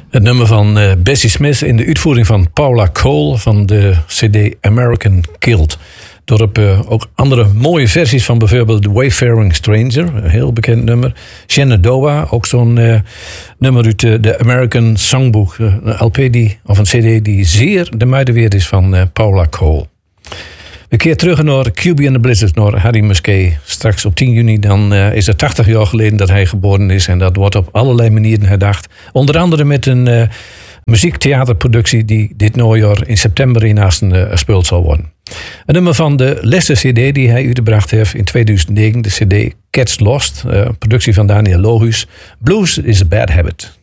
Het nummer van Bessie Smith in de uitvoering van Paula Cole van de CD American Killed. Door ook andere mooie versies van bijvoorbeeld The Wayfaring Stranger, een heel bekend nummer. Shenandoah, ook zo'n nummer uit de American Songbook. Een LP of een CD die zeer de moeite waard is van Paula Cole. We keer terug naar QB and the Blizzard, naar Harry Musquet. Straks op 10 juni dan is het 80 jaar geleden dat hij geboren is. En dat wordt op allerlei manieren herdacht. Onder andere met een muziektheaterproductie die dit najaar in september in Assen gespeeld zal worden. Een nummer van de laatste CD die hij uitgebracht heeft in 2009, de CD Cats Lost, productie van Daniel Lohuus. Blues is a Bad Habit.